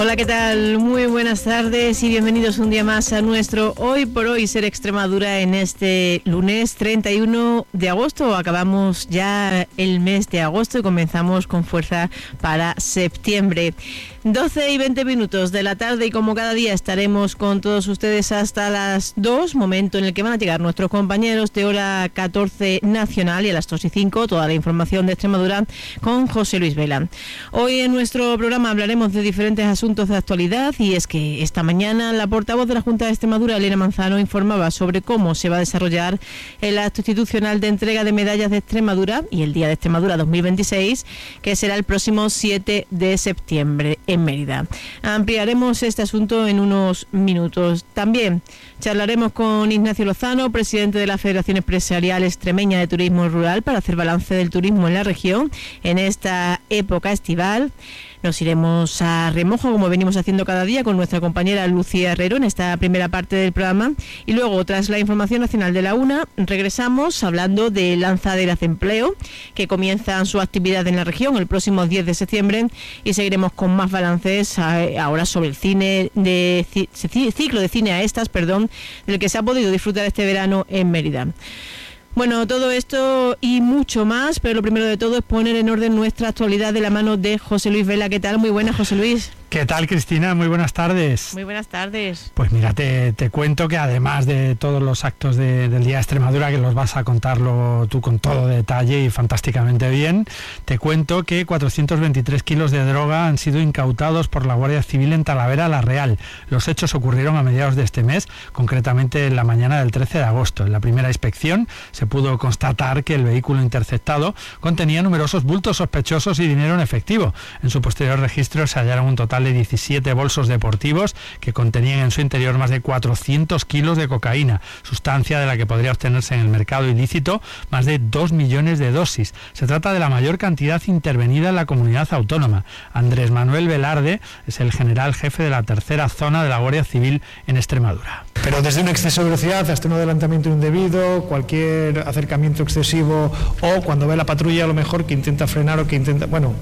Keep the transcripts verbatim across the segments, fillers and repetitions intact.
Hola, ¿qué tal? Muy buenas tardes y bienvenidos un día más a nuestro Hoy por Hoy Ser Extremadura en este lunes treinta y uno de agosto. Acabamos ya el mes de agosto y comenzamos con fuerza para septiembre. doce y veinte minutos de la tarde y como cada día estaremos con todos ustedes hasta las dos, momento en el que van a llegar nuestros compañeros de hora catorce nacional, y a las dos y cinco toda la información de Extremadura con José Luis Vela. Hoy en nuestro programa hablaremos de diferentes asuntos de actualidad, y es que esta mañana la portavoz de la Junta de Extremadura, Elena Manzano, informaba sobre cómo se va a desarrollar el acto institucional de entrega de medallas de Extremadura y el Día de Extremadura dos mil veintiséis, que será el próximo siete de septiembre en Mérida. Ampliaremos este asunto en unos minutos. También charlaremos con Ignacio Lozano, presidente de la Federación Empresarial Extremeña de Turismo Rural, para hacer balance del turismo en la región en esta época estival. Nos iremos a remojo, como venimos haciendo cada día, con nuestra compañera Lucía Herrero en esta primera parte del programa. Y luego, tras la información nacional de la una, regresamos hablando de lanzaderas de empleo, que comienzan su actividad en la región el próximo diez de septiembre, y seguiremos con más balances ahora sobre el cine de ciclo de cine a estas, perdón, del que se ha podido disfrutar este verano en Mérida. Bueno, todo esto y mucho más, pero lo primero de todo es poner en orden nuestra actualidad de la mano de José Luis Vela. ¿Qué tal? Muy buenas, José Luis. ¿Qué tal, Cristina? Muy buenas tardes. Muy buenas tardes. Pues mira, te, te cuento que además de todos los actos de, del Día de Extremadura, que los vas a contarlo tú con todo detalle y fantásticamente bien, te cuento que cuatrocientos veintitrés kilos de droga han sido incautados por la Guardia Civil en Talavera la Real. Los hechos ocurrieron a mediados de este mes, concretamente en la mañana del trece de agosto. En la primera inspección se pudo constatar que el vehículo interceptado contenía numerosos bultos sospechosos y dinero en efectivo. En su posterior registro se hallaron un total de diecisiete bolsos deportivos que contenían en su interior más de cuatrocientos kilos de cocaína, sustancia de la que podría obtenerse en el mercado ilícito más de dos millones de dosis. Se trata de la mayor cantidad intervenida en la comunidad autónoma. Andrés Manuel Velarde es el general jefe de la tercera zona de la Guardia Civil en Extremadura. Pero desde un exceso de velocidad hasta un adelantamiento indebido, cualquier acercamiento excesivo, o cuando ve la patrulla a lo mejor que intenta frenar o que intenta... bueno,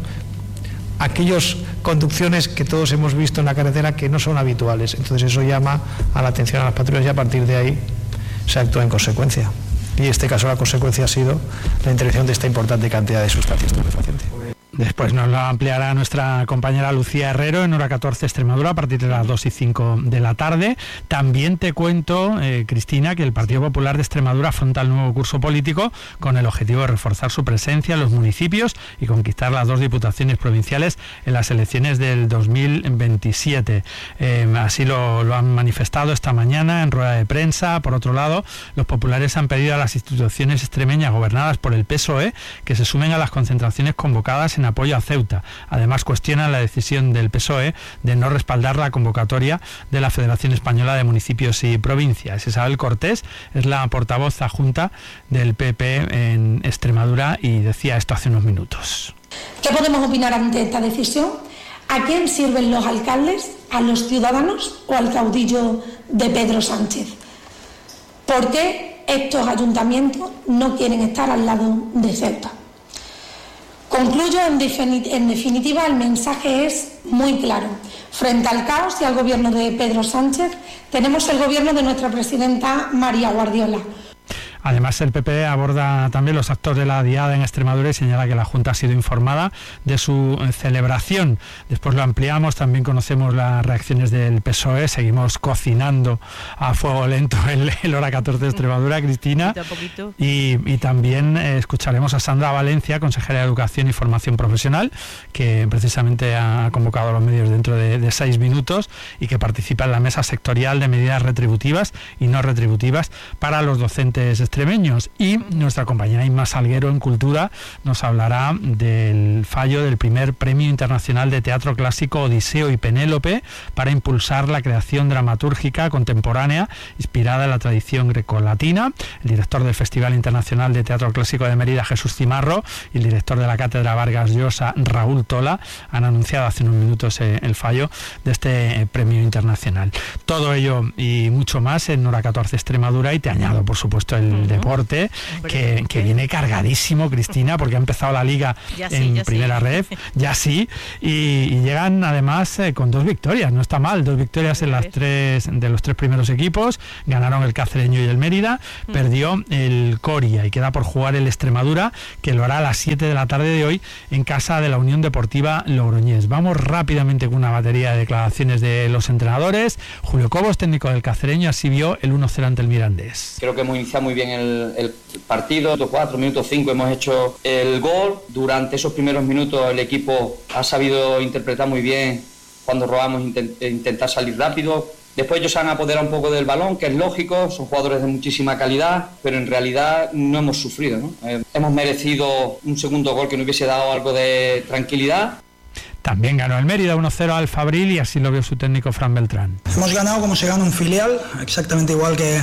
aquellas conducciones que todos hemos visto en la carretera que no son habituales. Entonces eso llama a la atención a las patrullas y a partir de ahí se actúa en consecuencia. Y en este caso la consecuencia ha sido la interdicción de esta importante cantidad de sustancias estupefacientes. Después nos lo ampliará nuestra compañera Lucía Herrero en hora catorce Extremadura a partir de las dos y cinco de la tarde. También te cuento, eh, Cristina, que el Partido Popular de Extremadura afronta el nuevo curso político con el objetivo de reforzar su presencia en los municipios y conquistar las dos diputaciones provinciales en las elecciones del dos mil veintisiete. Eh, así lo, lo han manifestado esta mañana en rueda de prensa. Por otro lado, los populares han pedido a las instituciones extremeñas gobernadas por el P S O E que se sumen a las concentraciones convocadas en apoyo a Ceuta. Además, cuestionan la decisión del P S O E de no respaldar la convocatoria de la Federación Española de Municipios y Provincias. Isabel Cortés es la portavoz adjunta del P P en Extremadura y decía esto hace unos minutos. ¿Qué podemos opinar ante esta decisión? ¿A quién sirven los alcaldes? ¿A los ciudadanos o al caudillo de Pedro Sánchez? ¿Por qué estos ayuntamientos no quieren estar al lado de Ceuta? Concluyo, en, defini- en definitiva, el mensaje es muy claro. Frente al caos y al gobierno de Pedro Sánchez, tenemos el gobierno de nuestra presidenta María Guardiola. Además, el P P aborda también los actos de la Diada en Extremadura y señala que la Junta ha sido informada de su celebración. Después lo ampliamos, también conocemos las reacciones del P S O E, seguimos cocinando a fuego lento el, el hora catorce de Extremadura, Cristina. Poquito a poquito. Y, y también eh, escucharemos a Sandra Valencia, consejera de Educación y Formación Profesional, que precisamente ha convocado a los medios dentro de, de seis minutos y que participa en la mesa sectorial de medidas retributivas y no retributivas para los docentes extremeños. Y nuestra compañera Inma Salguero en Cultura nos hablará del fallo del primer Premio Internacional de Teatro Clásico Odiseo y Penélope para impulsar la creación dramatúrgica contemporánea inspirada en la tradición grecolatina. El director del Festival Internacional de Teatro Clásico de Mérida, Jesús Cimarro, y el director de la Cátedra Vargas Llosa, Raúl Tola, han anunciado hace unos minutos eh, el fallo de este eh, premio internacional. Todo ello y mucho más en hora catorce Extremadura, y te añado, por supuesto, el el uh-huh. deporte, que, que viene cargadísimo, Cristina, porque ha empezado la liga ya sí, en ya primera sí. ref, ya sí, y, y llegan además eh, con dos victorias, no está mal, dos victorias en las tres de los tres primeros equipos, ganaron el Cacereño y el Mérida, uh-huh. perdió el Coria y queda por jugar el Extremadura, que lo hará a las siete de la tarde de hoy en casa de la Unión Deportiva Logroñés. Vamos rápidamente con una batería de declaraciones de los entrenadores. Julio Cobos, técnico del Cacereño, así vio el uno cero ante el Mirandés. Creo que hemos iniciado muy bien el, el partido, minuto cuatro, minuto cinco hemos hecho el gol. Durante esos primeros minutos el equipo ha sabido interpretar muy bien cuando robamos, intent, intentar salir rápido. Después ellos se han apoderado un poco del balón, que es lógico, son jugadores de muchísima calidad, pero en realidad no hemos sufrido, ¿no? Eh, hemos merecido un segundo gol que nos hubiese dado algo de tranquilidad. También ganó el Mérida uno cero al Fabril y así lo vio su técnico Fran Beltrán. Hemos ganado como se gana un filial, exactamente igual que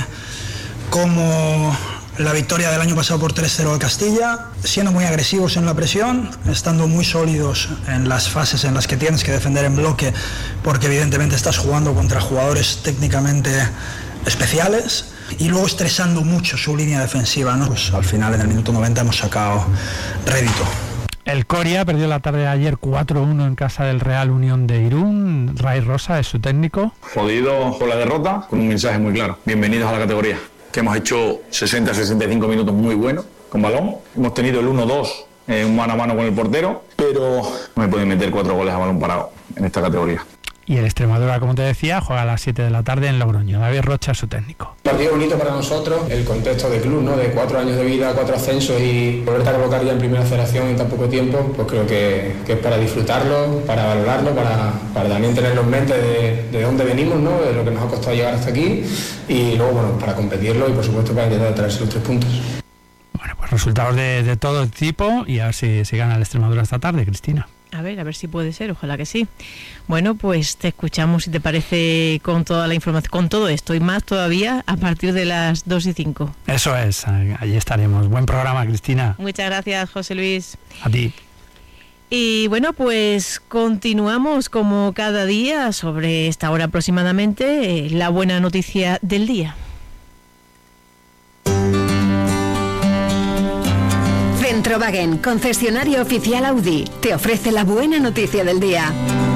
como la victoria del año pasado por tres cero al Castilla, siendo muy agresivos en la presión, estando muy sólidos en las fases en las que tienes que defender en bloque, porque evidentemente estás jugando contra jugadores técnicamente especiales, y luego estresando mucho su línea defensiva, ¿no? Pues al final en el minuto noventa hemos sacado rédito. El Coria perdió la tarde de ayer cuatro uno en casa del Real Unión de Irún. Ray Rosa es su técnico. Jodido por la derrota, con un mensaje muy claro. Bienvenidos a la categoría. Que hemos hecho sesenta a sesenta y cinco minutos muy buenos con balón. Hemos tenido el uno dos en un mano a mano con el portero, pero no me pueden meter cuatro goles a balón parado en esta categoría. Y el Extremadura, como te decía, juega a las siete de la tarde en Logroño. David Rocha es su técnico. Partido bonito para nosotros, el contexto del club, ¿no? De cuatro años de vida, cuatro ascensos y volverte a colocar ya en primera federación en tan poco tiempo, pues creo que, que es para disfrutarlo, para valorarlo, para, para también tenerlo en mente de, de dónde venimos, ¿no? De lo que nos ha costado llegar hasta aquí y luego, bueno, para competirlo y por supuesto para intentar traerse los tres puntos. Bueno, pues resultados de, de todo tipo y a ver si, si gana el Extremadura esta tarde, Cristina. A ver, a ver si puede ser, ojalá que sí. Bueno, pues te escuchamos, si te parece, con toda la información, con todo esto y más todavía a partir de las dos y cinco. Eso es, allí estaremos. Buen programa, Cristina. Muchas gracias, José Luis. A ti. Y bueno, pues continuamos como cada día sobre esta hora aproximadamente, eh, la buena noticia del día. Centrowagen, concesionario oficial Audi, te ofrece la buena noticia del día.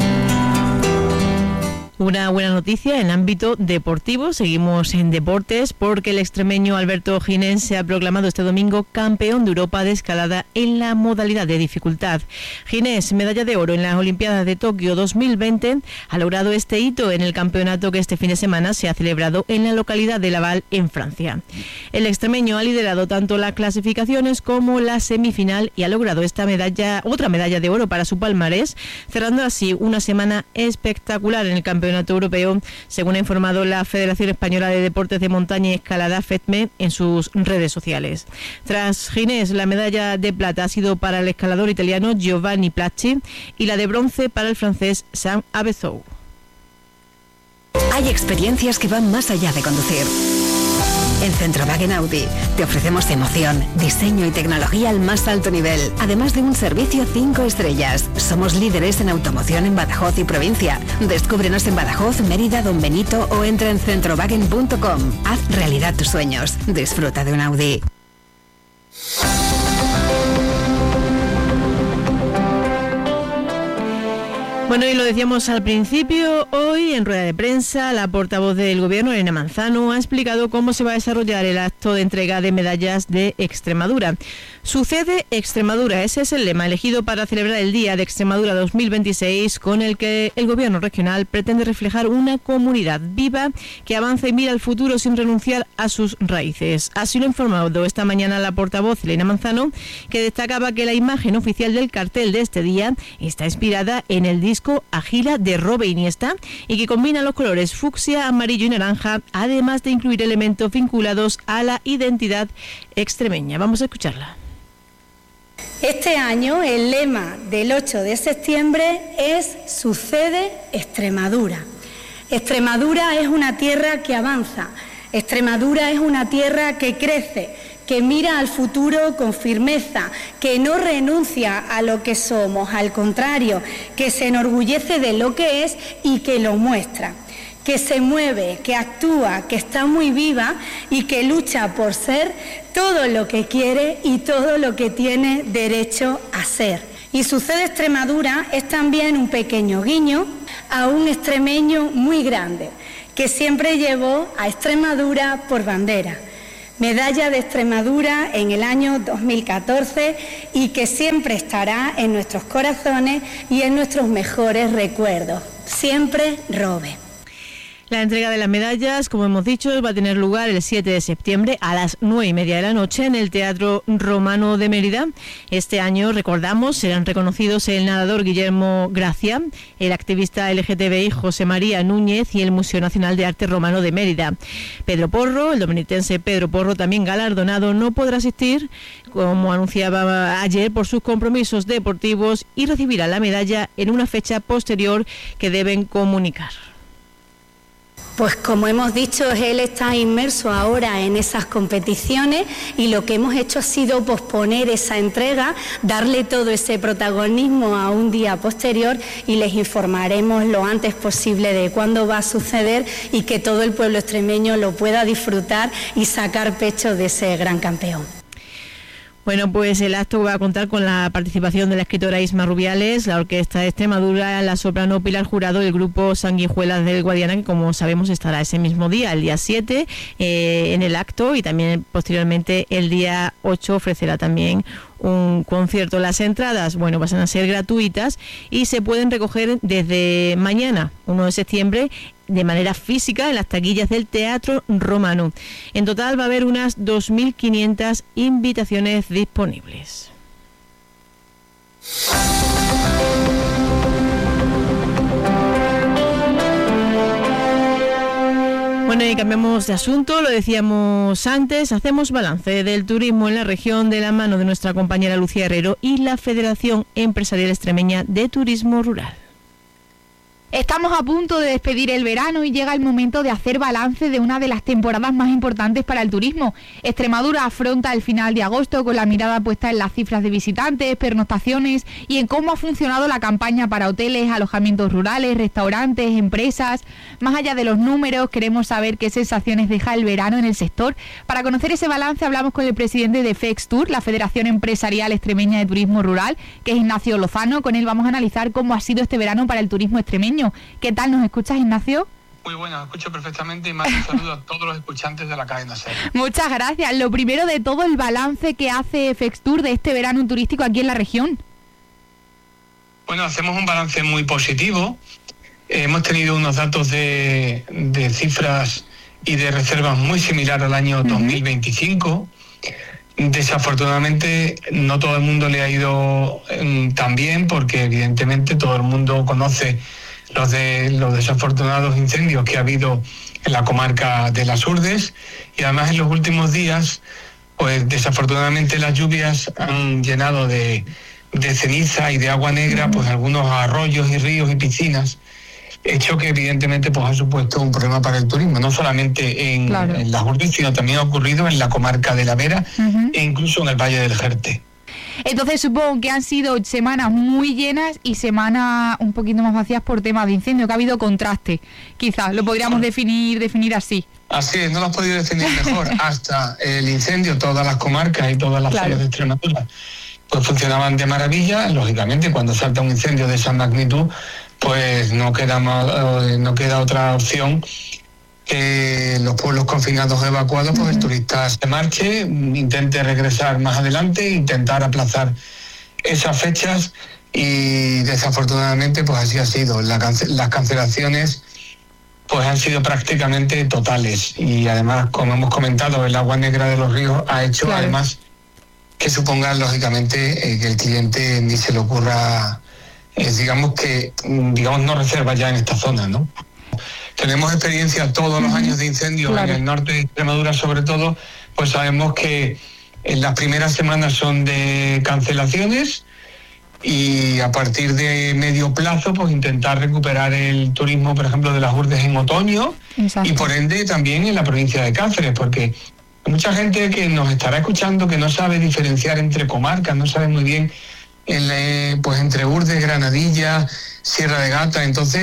Una buena noticia en ámbito deportivo. Seguimos en deportes porque el extremeño Alberto Ginés se ha proclamado este domingo campeón de Europa de escalada en la modalidad de dificultad. Ginés, medalla de oro en las Olimpiadas de Tokio dos mil veinte, ha logrado este hito en el campeonato que este fin de semana se ha celebrado en la localidad de Laval, en Francia. El extremeño ha liderado tanto las clasificaciones como la semifinal y ha logrado esta medalla, otra medalla de oro para su palmarés, cerrando así una semana espectacular en el campeonato europeo, según ha informado la Federación Española de Deportes de Montaña y Escalada, FEDME, en sus redes sociales. Tras Ginés, la medalla de plata ha sido para el escalador italiano Giovanni Placci y la de bronce para el francés Sam Avezou. Hay experiencias que van más allá de conducir. En Centrowagen Audi te ofrecemos emoción, diseño y tecnología al más alto nivel, además de un servicio cinco estrellas. Somos líderes en automoción en Badajoz y provincia. Descúbrenos en Badajoz, Mérida, Don Benito o entra en centrowagen punto com. Haz realidad tus sueños. Disfruta de un Audi. Bueno, y lo decíamos al principio, hoy en rueda de prensa, la portavoz del Gobierno, Elena Manzano, ha explicado cómo se va a desarrollar el acto de entrega de medallas de Extremadura. Sucede Extremadura, ese es el lema elegido para celebrar el Día de Extremadura dos mil veintiséis, con el que el Gobierno regional pretende reflejar una comunidad viva que avanza y mira al futuro sin renunciar a sus raíces. Así lo ha informado esta mañana la portavoz Elena Manzano, que destacaba que la imagen oficial del cartel de este día está inspirada en el disco Agila de Robe Iniesta y que combina los colores fucsia, amarillo y naranja, además de incluir elementos vinculados a la identidad extremeña. Vamos a escucharla. Este año el lema del ocho de septiembre es Sucede Extremadura. Extremadura es una tierra que avanza, Extremadura es una tierra que crece, que mira al futuro con firmeza, que no renuncia a lo que somos, al contrario, que se enorgullece de lo que es y que lo muestra. que se mueve, que actúa, que está muy viva y que lucha por ser todo lo que quiere y todo lo que tiene derecho a ser. Y Sucede Extremadura es también un pequeño guiño a un extremeño muy grande, que siempre llevó a Extremadura por bandera. Medalla de Extremadura en el año dos mil catorce y que siempre estará en nuestros corazones y en nuestros mejores recuerdos. Siempre Robe. La entrega de las medallas, como hemos dicho, va a tener lugar el siete de septiembre a las nueve y media de la noche en el Teatro Romano de Mérida. Este año, recordamos, serán reconocidos el nadador Guillermo Gracia, el activista L G T B I José María Núñez y el Museo Nacional de Arte Romano de Mérida. Pedro Porro, el dominitense Pedro Porro, también galardonado, no podrá asistir, como anunciaba ayer, por sus compromisos deportivos y recibirá la medalla en una fecha posterior que deben comunicar. Pues como hemos dicho, él está inmerso ahora en esas competiciones y lo que hemos hecho ha sido posponer esa entrega, darle todo ese protagonismo a un día posterior y les informaremos lo antes posible de cuándo va a suceder y que todo el pueblo extremeño lo pueda disfrutar y sacar pecho de ese gran campeón. Bueno, pues el acto va a contar con la participación de la escritora Isma Rubiales, la Orquesta de Extremadura, la soprano Pilar Jurado y el grupo Sanguijuelas del Guadiana, que como sabemos estará ese mismo día, el día siete, eh, en el acto, y también posteriormente el día ocho ofrecerá también un concierto. Las entradas, bueno, van a ser gratuitas y se pueden recoger desde mañana, uno de septiembre, de manera física en las taquillas del Teatro Romano. En total va a haber unas dos mil quinientas invitaciones disponibles. Bueno, y cambiamos de asunto, lo decíamos antes, hacemos balance del turismo en la región de la mano de nuestra compañera Lucía Herrero y la Federación Empresarial Extremeña de Turismo Rural. Estamos a punto de despedir el verano y llega el momento de hacer balance de una de las temporadas más importantes para el turismo. Extremadura afronta el final de agosto con la mirada puesta en las cifras de visitantes, pernoctaciones y en cómo ha funcionado la campaña para hoteles, alojamientos rurales, restaurantes, empresas. Más allá de los números, queremos saber qué sensaciones deja el verano en el sector. Para conocer ese balance hablamos con el presidente de FEXTUR, la Federación Empresarial Extremeña de Turismo Rural, que es Ignacio Lozano. Con él vamos a analizar cómo ha sido este verano para el turismo extremeño. ¿Qué tal? ¿Nos escuchas, Ignacio? Muy bueno, escucho perfectamente y más un saludo a todos los escuchantes de la cadena SER. Muchas gracias. Lo primero de todo, el balance que hace FEXTUR de este verano turístico aquí en la región. Bueno, hacemos un balance muy positivo. Eh, hemos tenido unos datos de, de cifras y de reservas muy similares al año uh-huh. dos mil veinticinco. Desafortunadamente no todo el mundo le ha ido eh, tan bien, porque evidentemente todo el mundo conoce los de los desafortunados incendios que ha habido en la comarca de las Urdes, y además en los últimos días pues desafortunadamente las lluvias han llenado de, de ceniza y de agua negra pues algunos arroyos y ríos y piscinas, hecho que evidentemente pues ha supuesto un problema para el turismo, no solamente en, claro. en las Urdes, sino también ha ocurrido en la comarca de la Vera uh-huh. e incluso en el Valle del Jerte. Entonces supongo que han sido semanas muy llenas y semanas un poquito más vacías por temas de incendio, que ha habido contraste, quizás, lo podríamos sí. definir definir así. Así es, no lo has podido definir mejor. Hasta el incendio, todas las comarcas y todas las claro. zonas de Extremadura pues funcionaban de maravilla. Lógicamente, cuando salta un incendio de esa magnitud, pues no queda más, no queda otra opción que los pueblos confinados o evacuados, pues uh-huh. el turista se marche, intente regresar más adelante, intentar aplazar esas fechas, y desafortunadamente pues así ha sido. La cance- las cancelaciones pues han sido prácticamente totales, y además, como hemos comentado, el agua negra de los ríos ha hecho claro. además que suponga lógicamente eh, que el cliente ni se le ocurra eh, digamos que digamos no reserva ya en esta zona, ¿no? Tenemos experiencia todos los años de incendios claro. en el norte de Extremadura, sobre todo, pues sabemos que en las primeras semanas son de cancelaciones, y a partir de medio plazo pues intentar recuperar el turismo, por ejemplo, de las Urdes en otoño. Exacto. Y por ende también en la provincia de Cáceres, porque hay mucha gente que nos estará escuchando que no sabe diferenciar entre comarcas, no sabe muy bien el, eh, pues entre Urdes, Granadilla, Sierra de Gata. Entonces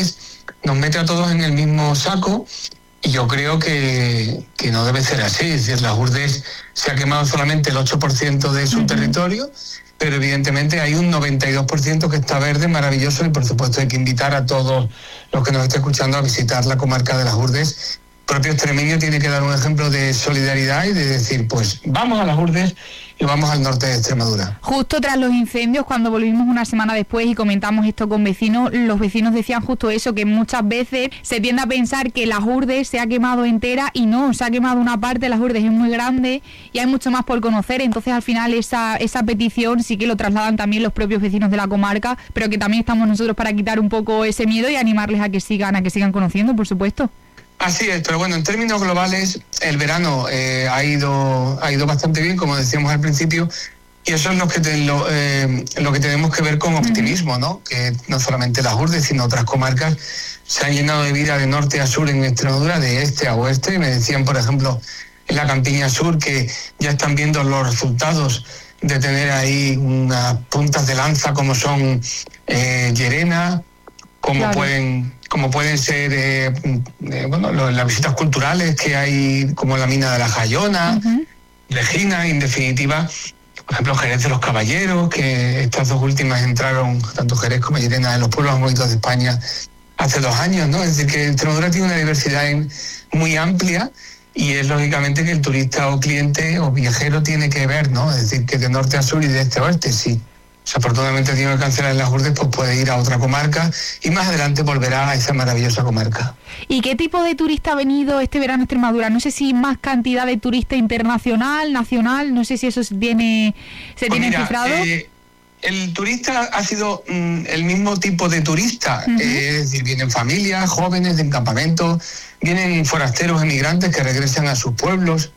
nos mete a todos en el mismo saco. Y yo creo que, que no debe ser así. Es decir, las Urdes se ha quemado solamente el ocho por ciento de su uh-huh. territorio, pero evidentemente hay un noventa y dos por ciento que está verde, maravilloso, y por supuesto hay que invitar a todos los que nos estén escuchando a visitar la comarca de las Urdes. El propio extremeño tiene que dar un ejemplo de solidaridad y de decir, pues vamos a las Urdes y vamos al norte de Extremadura. Justo tras los incendios, cuando volvimos una semana después y comentamos esto con vecinos, los vecinos decían justo eso, que muchas veces se tiende a pensar que las Urdes se ha quemado entera y no, se ha quemado una parte, las Urdes es muy grande y hay mucho más por conocer. Entonces al final esa, esa petición sí que lo trasladan también los propios vecinos de la comarca, pero que también estamos nosotros para quitar un poco ese miedo y animarles a que sigan, a que sigan conociendo, por supuesto. Así es, pero bueno, en términos globales, el verano eh, ha ido ha ido bastante bien, como decíamos al principio, y eso es lo que, te, lo, eh, lo que tenemos que ver con optimismo, ¿no? Que no solamente las Urdes, sino otras comarcas se han llenado de vida de norte a sur en Extremadura, de este a oeste. Me decían, por ejemplo, en la Campiña Sur, que ya están viendo los resultados de tener ahí unas puntas de lanza como son eh, Llerena, como claro. pueden... como pueden ser eh, eh, bueno, lo, las visitas culturales que hay, como la mina de la Jayona, uh-huh. Regina, en definitiva, por ejemplo, Jerez de los Caballeros, que estas dos últimas entraron, tanto Jerez como Llerena, en los pueblos más bonitos de España hace dos años, ¿no? Es decir, que Extremadura tiene una diversidad en, muy amplia, y es lógicamente que el turista o cliente o viajero tiene que ver, ¿no? Es decir, que de norte a sur y de este a oeste, sí. Desafortunadamente tiene que cancelar en las Urdes, pues puede ir a otra comarca y más adelante volverá a esa maravillosa comarca. ¿Y qué tipo de turista ha venido este verano a Extremadura? No sé si más cantidad de turista internacional, nacional, no sé si eso tiene, se pues tiene mira, cifrado. Eh, el turista ha sido mm, el mismo tipo de turista, uh-huh. eh, es decir, vienen familias, jóvenes de campamentos, vienen forasteros emigrantes que regresan a sus pueblos,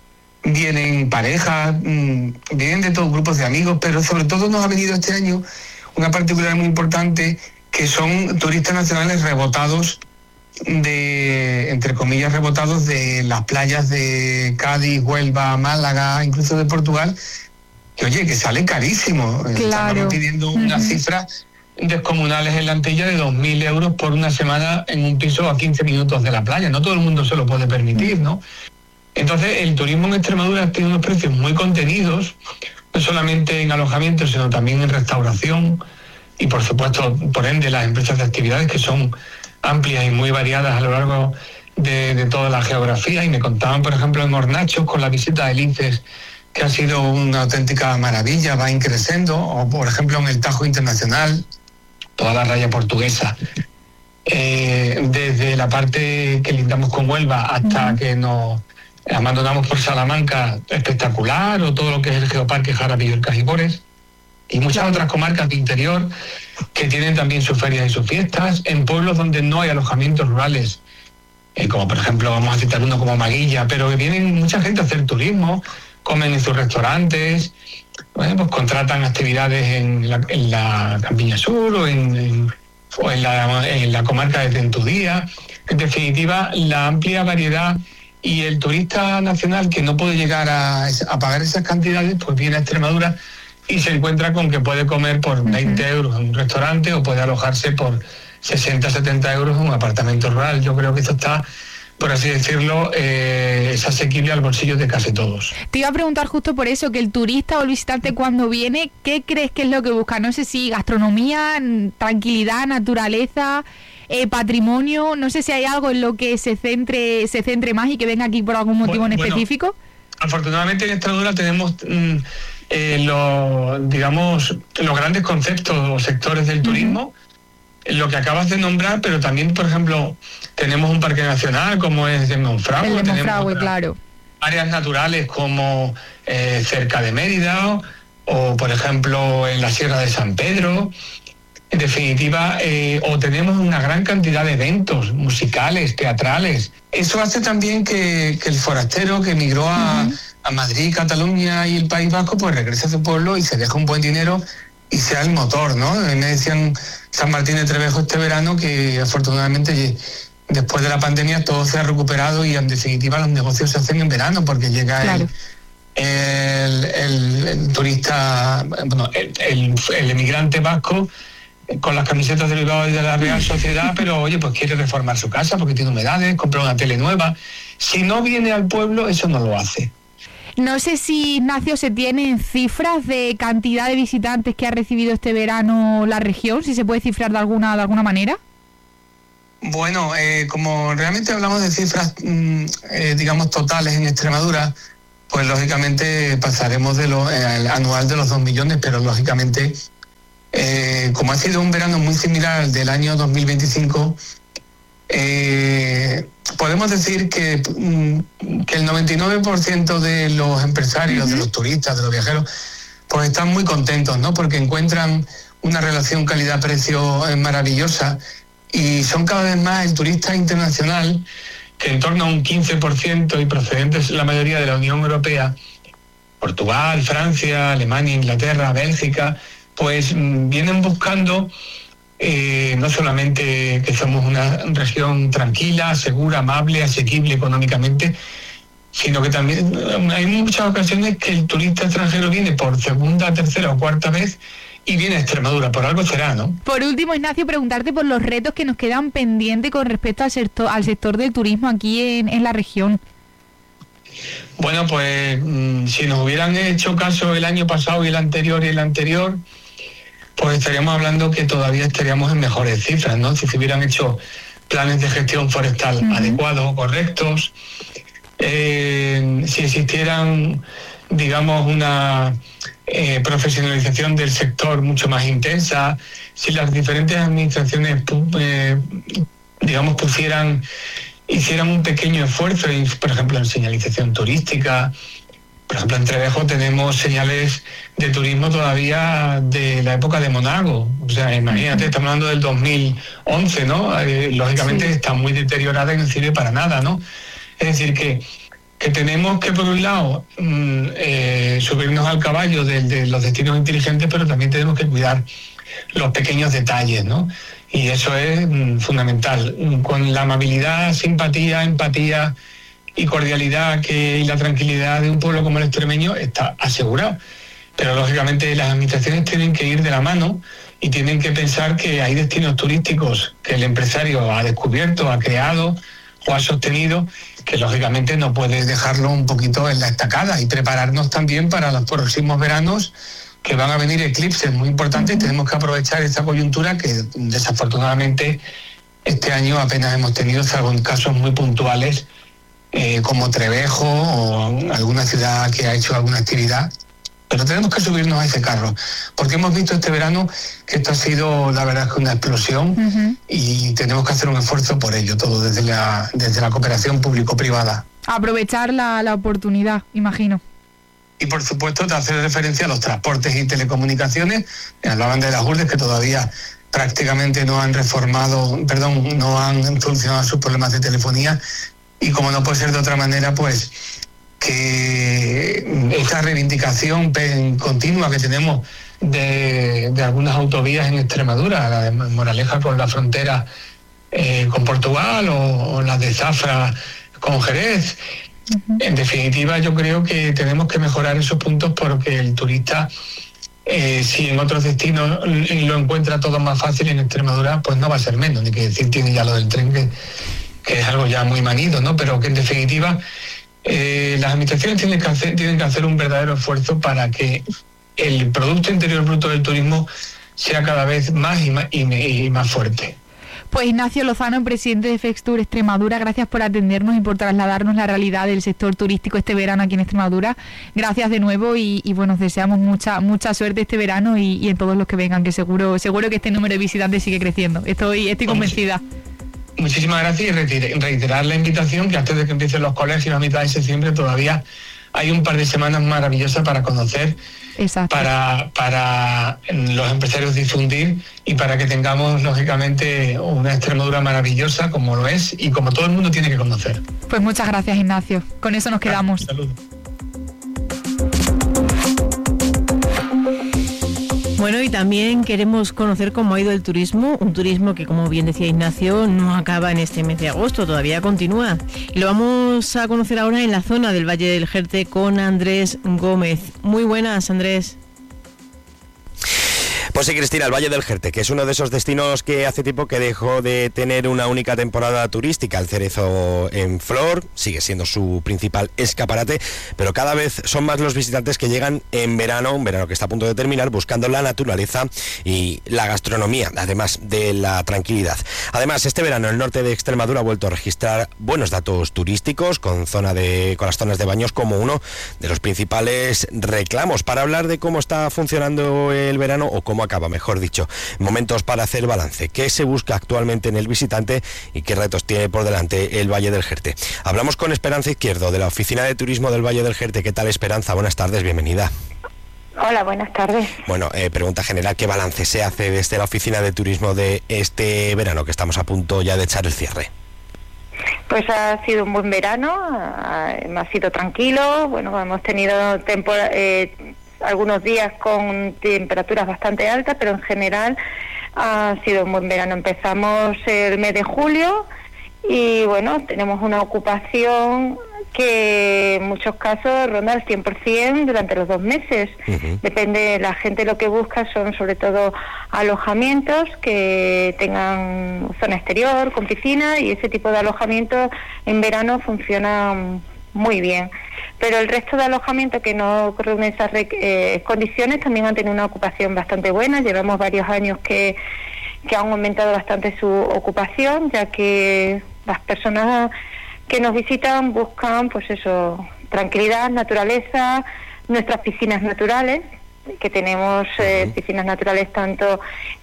vienen parejas, mmm, vienen de todos grupos de amigos, pero sobre todo nos ha venido este año una particularidad muy importante, que son turistas nacionales rebotados de, entre comillas, rebotados de las playas de Cádiz, Huelva, Málaga, incluso de Portugal, que oye, que sale carísimo. Claro. Están pidiendo uh-huh. unas cifras descomunales en la Antilla de dos mil euros por una semana en un piso a quince minutos de la playa. No todo el mundo se lo puede permitir, ¿no? Entonces, el turismo en Extremadura tiene unos precios muy contenidos, no solamente en alojamiento, sino también en restauración y, por supuesto, por ende, las empresas de actividades, que son amplias y muy variadas a lo largo de, de toda la geografía. Y me contaban, por ejemplo, en Hornachos, con la visita del I N C E S, que ha sido una auténtica maravilla, va increciendo, o, por ejemplo, en el Tajo Internacional, toda la raya portuguesa, eh, desde la parte que lindamos con Huelva hasta uh-huh. que nos abandonamos por Salamanca, espectacular, o todo lo que es el Geoparque Jaramillo y Cajibores, y muchas claro. otras comarcas de interior que tienen también sus ferias y sus fiestas, en pueblos donde no hay alojamientos rurales, eh, como por ejemplo, vamos a citar uno como Maguilla, pero que vienen mucha gente a hacer turismo, comen en sus restaurantes, bueno, pues contratan actividades en la, en la Campiña Sur o en, en, o en, la, en la comarca de Tentudía. En definitiva, la amplia variedad. Y el turista nacional que no puede llegar a, a pagar esas cantidades, pues viene a Extremadura y se encuentra con que puede comer por veinte uh-huh. euros en un restaurante o puede alojarse por sesenta, setenta euros en un apartamento rural. Yo creo que esto está, por así decirlo, eh, es asequible al bolsillo de casi todos. Te iba a preguntar justo por eso, que el turista o el visitante cuando viene, ¿qué crees que es lo que busca? No sé si gastronomía, tranquilidad, naturaleza... Eh, patrimonio, no sé si hay algo en lo que se centre se centre más y que venga aquí por algún motivo bueno, en específico. Bueno, afortunadamente en Extremadura tenemos mm, eh, los, digamos, los grandes conceptos o sectores del turismo, uh-huh. lo que acabas de nombrar, pero también, por ejemplo, tenemos un parque nacional como es de Monfragüe, el de Monfragüe, tenemos claro. áreas naturales como eh, cerca de Mérida o, o, por ejemplo, en la Sierra de San Pedro. En definitiva, eh, o tenemos una gran cantidad de eventos musicales, teatrales. Eso hace también que, que el forastero que emigró a, uh-huh. a Madrid, Cataluña y el País Vasco, pues regrese a su pueblo y se deje un buen dinero y sea el motor, ¿no? Me decían San Martín de Trevejo este verano que afortunadamente después de la pandemia todo se ha recuperado y en definitiva los negocios se hacen en verano porque llega claro. el, el, el, el turista, bueno, el, el, el emigrante vasco con las camisetas de Bilbao y de la Real Sociedad, pero oye, pues quiere reformar su casa porque tiene humedades, comprar una tele nueva. Si no viene al pueblo, eso no lo hace. No sé si, Ignacio, se tienen cifras de cantidad de visitantes que ha recibido este verano la región, si se puede cifrar de alguna de alguna manera. Bueno, eh, como realmente hablamos de cifras, mmm, eh, digamos, totales en Extremadura, pues lógicamente pasaremos de lo, eh, al anual de los dos millones, pero lógicamente, eh, como ha sido un verano muy similar al del año dos mil veinticinco, eh, podemos decir que, que el noventa y nueve por ciento de los empresarios, uh-huh. de los turistas, de los viajeros, pues están muy contentos, ¿no? Porque encuentran una relación calidad-precio eh, maravillosa, y son cada vez más el turista internacional, que en torno a un quince por ciento y procedentes la mayoría de la Unión Europea, Portugal, Francia, Alemania, Inglaterra, Bélgica, pues mmm, vienen buscando eh, no solamente que somos una región tranquila, segura, amable, asequible económicamente, sino que también hay muchas ocasiones que el turista extranjero viene por segunda, tercera o cuarta vez y viene a Extremadura, por algo será, ¿no? Por último, Ignacio, preguntarte por los retos que nos quedan pendientes con respecto al sector, al sector del turismo aquí en, en la región. Bueno, pues mmm, si nos hubieran hecho caso el año pasado y el anterior y el anterior, pues estaríamos hablando que todavía estaríamos en mejores cifras, ¿no? Si se hubieran hecho planes de gestión forestal uh-huh. adecuados o correctos, eh, si existieran, digamos, una eh, profesionalización del sector mucho más intensa, si las diferentes administraciones, eh, digamos, pusieran, hicieran un pequeño esfuerzo, en, por ejemplo, en señalización turística. Por ejemplo, en Trevejo tenemos señales de turismo todavía de la época de Monago. O sea, imagínate, estamos hablando del dos mil once, ¿no? Eh, lógicamente sí. Está muy deteriorada y no sirve para nada, ¿no? Es decir, que, que tenemos que, por un lado, mmm, eh, subirnos al caballo de, de los destinos inteligentes, pero también tenemos que cuidar los pequeños detalles, ¿no? Y eso es mmm, fundamental. Con la amabilidad, simpatía, empatía y cordialidad que, y la tranquilidad de un pueblo como el extremeño está asegurado. Pero lógicamente las administraciones tienen que ir de la mano y tienen que pensar que hay destinos turísticos que el empresario ha descubierto, ha creado o ha sostenido, que lógicamente no puede dejarlo un poquito en la estacada, y prepararnos también para los próximos veranos, que van a venir eclipses muy importantes y tenemos que aprovechar esta coyuntura que desafortunadamente este año apenas hemos tenido, salvo en casos muy puntuales, Eh, como Trevejo o alguna ciudad que ha hecho alguna actividad, pero tenemos que subirnos a ese carro, porque hemos visto este verano que esto ha sido, la verdad, que una explosión uh-huh. y tenemos que hacer un esfuerzo por ello, todo desde la, desde la cooperación público-privada. Aprovechar la, la oportunidad, imagino. Y por supuesto, te hacer referencia a los transportes y telecomunicaciones. Hablaban de las urdes que todavía prácticamente no han reformado, perdón, no han solucionado sus problemas de telefonía. Y como no puede ser de otra manera, pues que esta reivindicación continua que tenemos de, de algunas autovías en Extremadura, la de Moraleja con la frontera eh, con Portugal o, o la de Zafra con Jerez, uh-huh. en definitiva yo creo que tenemos que mejorar esos puntos, porque el turista, eh, si en otros destinos lo encuentra todo más fácil, en Extremadura pues no va a ser menos, ni que decir tiene ya lo del tren que... que es algo ya muy manido, ¿no? Pero que en definitiva eh, las administraciones tienen que hacer, tienen que hacer un verdadero esfuerzo para que el Producto Interior Bruto del turismo sea cada vez más y más, y, y más fuerte. Pues Ignacio Lozano, presidente de Fextur Extremadura, gracias por atendernos y por trasladarnos la realidad del sector turístico este verano aquí en Extremadura. Gracias de nuevo y, y bueno, os deseamos mucha mucha suerte este verano y, y en todos los que vengan, que seguro seguro que este número de visitantes sigue creciendo. Estoy estoy convencida. Muchísimas gracias y reiterar la invitación, que antes de que empiecen los colegios a mitad de septiembre todavía hay un par de semanas maravillosas para conocer, Exacto. para para los empresarios difundir y para que tengamos lógicamente una Extremadura maravillosa como lo es y como todo el mundo tiene que conocer. Pues muchas gracias, Ignacio. Con eso nos quedamos. Saludos. Bueno, y también queremos conocer cómo ha ido el turismo, un turismo que, como bien decía Ignacio, no acaba en este mes de agosto, todavía continúa. Y lo vamos a conocer ahora en la zona del Valle del Jerte con Andrés Gómez. Muy buenas, Andrés. Pues sí, Cristina, el Valle del Jerte, que es uno de esos destinos que hace tiempo que dejó de tener una única temporada turística. El cerezo en flor sigue siendo su principal escaparate, pero cada vez son más los visitantes que llegan en verano, un verano que está a punto de terminar, buscando la naturaleza y la gastronomía, además de la tranquilidad. Además, este verano el norte de Extremadura ha vuelto a registrar buenos datos turísticos, con, zona de, con las zonas de baños como uno de los principales reclamos. Para hablar de cómo está funcionando el verano, o cómo acaba, mejor dicho, momentos para hacer balance, qué se busca actualmente en el visitante y qué retos tiene por delante el Valle del Jerte. Hablamos con Esperanza Izquierdo, de la Oficina de Turismo del Valle del Jerte. ¿Qué tal, Esperanza? Buenas tardes, bienvenida. Hola, buenas tardes. Bueno, eh, pregunta general, ¿qué balance se hace desde la Oficina de Turismo de este verano, que estamos a punto ya de echar el cierre? Pues ha sido un buen verano, ha, ha sido tranquilo. Bueno, hemos tenido tempor- eh, algunos días con temperaturas bastante altas, pero en general ha sido un buen verano. Empezamos el mes de julio y bueno, tenemos una ocupación que en muchos casos ronda el cien por ciento durante los dos meses. Uh-huh. Depende, la gente lo que busca son sobre todo alojamientos que tengan zona exterior, con piscina, y ese tipo de alojamientos en verano funcionan muy bien. Pero el resto de alojamientos que no reúnen esas eh, condiciones también han tenido una ocupación bastante buena. Llevamos varios años que, que han aumentado bastante su ocupación, ya que las personas que nos visitan buscan, pues eso, tranquilidad, naturaleza, nuestras piscinas naturales, que tenemos eh, piscinas naturales tanto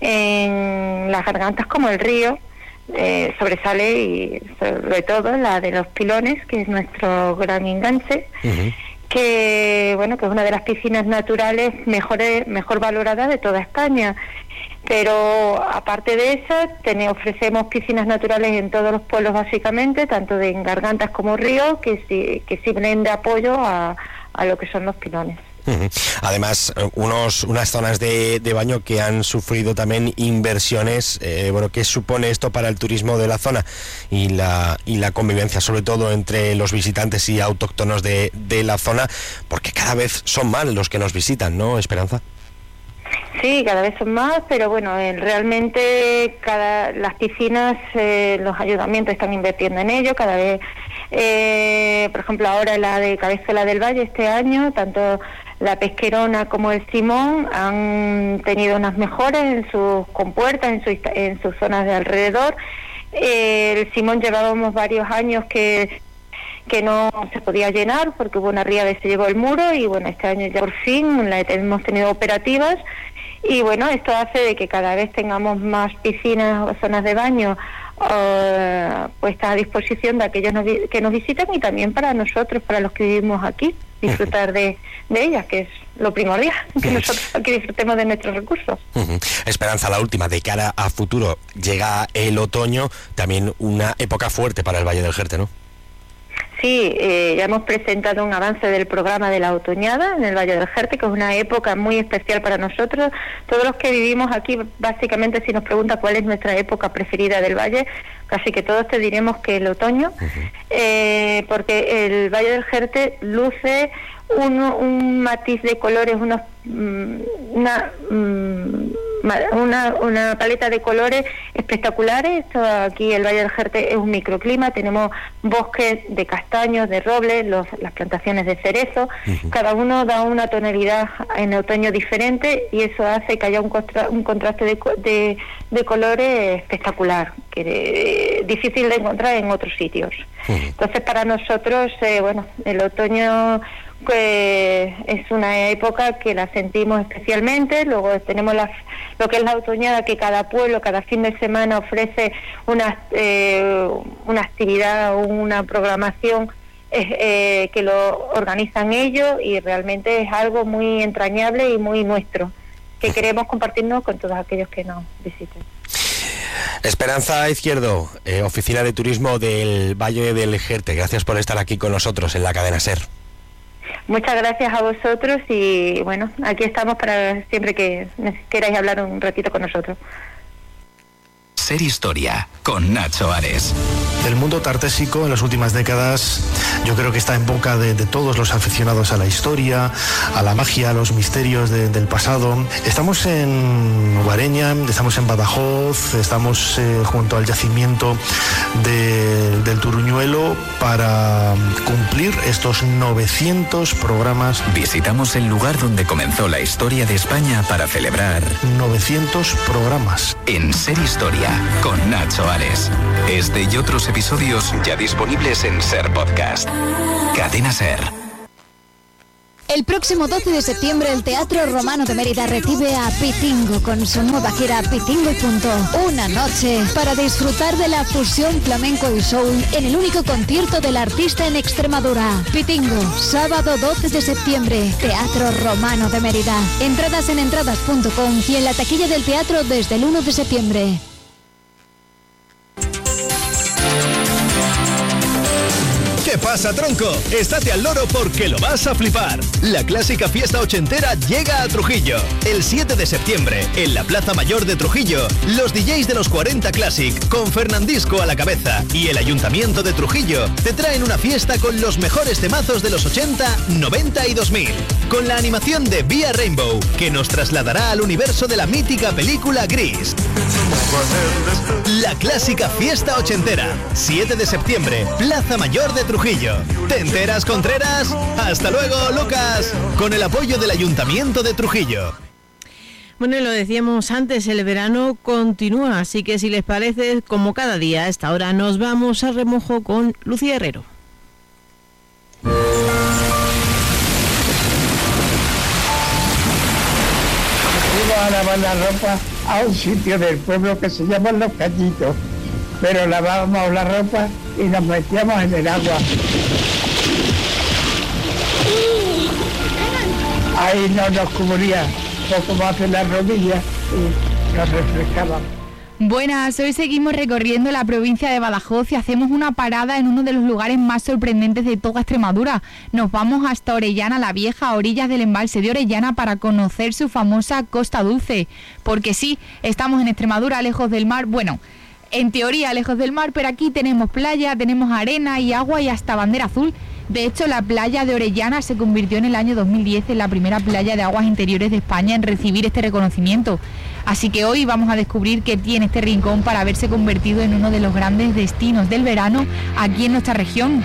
en las gargantas como el río. Eh, sobresale y sobre todo la de los Pilones, que es nuestro gran enganche, uh-huh. que bueno, que es una de las piscinas naturales mejores, mejor valoradas de toda España. Pero aparte de eso, ten, ofrecemos piscinas naturales en todos los pueblos básicamente, tanto de en gargantas como ríos, que, si, que sirven de apoyo a, a lo que son los Pilones. Uh-huh. Además, unos, unas zonas de, de baño que han sufrido también inversiones. Eh, bueno, ¿qué supone esto para el turismo de la zona y la y la convivencia, sobre todo entre los visitantes y autóctonos de, de la zona? Porque cada vez son más los que nos visitan, ¿no, Esperanza? Sí, cada vez son más, pero bueno, eh, realmente cada las piscinas, eh, los ayuntamientos están invirtiendo en ello, cada vez, eh, por ejemplo, ahora la de Cabezuela del Valle este año, tanto la Pesquerona como el Simón han tenido unas mejoras en sus compuertas, en, su, en sus zonas de alrededor. Eh, el Simón llevábamos varios años que que no se podía llenar porque hubo una ría que se llevó el muro, y bueno, este año ya por fin la hemos tenido operativas, y bueno, esto hace de que cada vez tengamos más piscinas o zonas de baño uh, puestas a disposición de aquellos no, que nos visitan, y también para nosotros, para los que vivimos aquí, disfrutar de, de ellas, que es lo primordial, que nosotros aquí disfrutemos de nuestros recursos. Uh-huh. Esperanza, la última, de cara a futuro, llega el otoño, también una época fuerte para el Valle del Jerte, ¿no? Sí, eh, ya hemos presentado un avance del programa de la otoñada en el Valle del Jerte, que es una época muy especial para nosotros. Todos los que vivimos aquí, básicamente, si nos pregunta cuál es nuestra época preferida del Valle, casi que todos te diremos que el otoño, uh-huh. eh, porque el Valle del Jerte luce un, un matiz de colores, unos, una, una, una paleta de colores espectaculares. Esto aquí, el Valle del Jerte es un microclima, tenemos bosques de castaños, de robles, los, las plantaciones de cerezo, uh-huh. cada uno da una tonalidad en otoño diferente, y eso hace que haya un, contra, un contraste de, de, de colores espectacular, que es difícil de encontrar en otros sitios. Uh-huh. Entonces, para nosotros, eh, bueno, el otoño pues es una época que la sentimos especialmente. Luego tenemos la, lo que es la otoñada, que cada pueblo, cada fin de semana ofrece una, eh, una actividad o una programación eh, eh, que lo organizan ellos, y realmente es algo muy entrañable y muy nuestro, que queremos compartirnos con todos aquellos que nos visiten. Esperanza Izquierdo, eh, Oficina de Turismo del Valle del Jerte, gracias por estar aquí con nosotros en la cadena SER. Muchas gracias a vosotros, y bueno, aquí estamos para siempre que queráis hablar un ratito con nosotros. SER Historia, con Nacho Ares. El mundo tartésico en las últimas décadas yo creo que está en boca de, de todos los aficionados a la historia, a la magia, a los misterios de, del pasado. Estamos en Guareña, estamos en Badajoz, estamos eh, junto al yacimiento de, del Turuñuelo para cumplir estos novecientos programas. Visitamos el lugar donde comenzó la historia de España para celebrar novecientos programas. En Ser Historia, con Nacho Ares. Este y otros episodios ya disponibles en Ser Podcast. Cadena Ser. El próximo doce de septiembre el Teatro Romano de Mérida recibe a Pitingo con su nueva gira Pitingo y Punto. Una noche para disfrutar de la fusión flamenco y soul en el único concierto del artista en Extremadura. Pitingo, sábado doce de septiembre, Teatro Romano de Mérida. Entradas en entradas punto com y en la taquilla del teatro desde el uno de septiembre. ¿Qué pasa, tronco? Estate al loro porque lo vas a flipar. La clásica fiesta ochentera llega a Trujillo. El siete de septiembre, en la Plaza Mayor de Trujillo, los D Js de los cuarenta Classic, con Fernandisco a la cabeza, y el Ayuntamiento de Trujillo, te traen una fiesta con los mejores temazos de los ochenta, noventa y dos mil. Con la animación de Vía Rainbow, que nos trasladará al universo de la mítica película Gris. La clásica fiesta ochentera, siete de septiembre, Plaza Mayor de Trujillo. ¿Te enteras, Contreras? Hasta luego, Lucas, con el apoyo del Ayuntamiento de Trujillo. Bueno, lo decíamos antes, el verano continúa, así que si les parece, como cada día a esta hora nos vamos a remojo con Lucía Herrero. Fuimos a lavar la ropa a un sitio del pueblo que se llama Los Cañitos, pero lavábamos la ropa y nos metíamos en el agua. Ahí no nos cubría poco más de las rodillas y nos refrescábamos. Buenas, hoy seguimos recorriendo la provincia de Badajoz y hacemos una parada en uno de los lugares más sorprendentes de toda Extremadura. Nos vamos hasta Orellana la Vieja, a orillas del embalse de Orellana, para conocer su famosa Costa Dulce. Porque sí, estamos en Extremadura, lejos del mar. Bueno, en teoría lejos del mar, pero aquí tenemos playa, tenemos arena y agua y hasta bandera azul. De hecho, la playa de Orellana se convirtió en el año dos mil diez en la primera playa de aguas interiores de España en recibir este reconocimiento. Así que hoy vamos a descubrir qué tiene este rincón para haberse convertido en uno de los grandes destinos del verano aquí en nuestra región.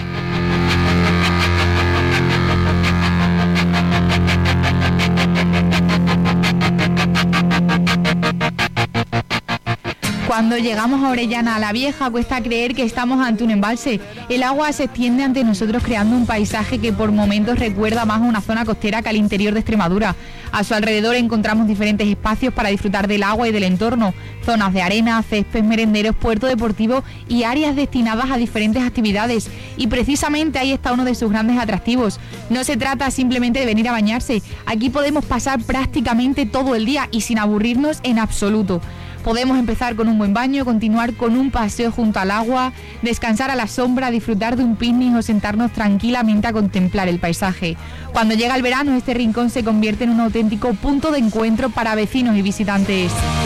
Cuando llegamos a Orellana la Vieja cuesta creer que estamos ante un embalse. El agua se extiende ante nosotros creando un paisaje que por momentos recuerda más a una zona costera que al interior de Extremadura. A su alrededor encontramos diferentes espacios para disfrutar del agua y del entorno, zonas de arena, césped, merenderos, puerto deportivo y áreas destinadas a diferentes actividades. Y precisamente ahí está uno de sus grandes atractivos. No se trata simplemente de venir a bañarse, aquí podemos pasar prácticamente todo el día y sin aburrirnos en absoluto. Podemos empezar con un buen baño, continuar con un paseo junto al agua, descansar a la sombra, disfrutar de un picnic o sentarnos tranquilamente a contemplar el paisaje. Cuando llega el verano, este rincón se convierte en un auténtico punto de encuentro para vecinos y visitantes.